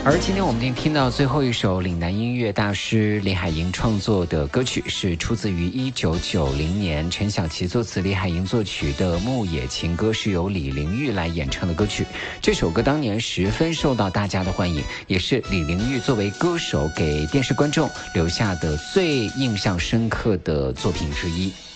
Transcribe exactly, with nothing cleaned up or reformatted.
而今天我们听听到最后一首岭南音乐大师李海莹创作的歌曲，是出自于一九九零年陈小琪作词李海莹作曲的《牧野情歌》，是由李玲玉来演唱的歌曲。这首歌当年十分受到大家的欢迎，也是李玲玉作为歌手给电视观众留下的最印象深刻的作品之一。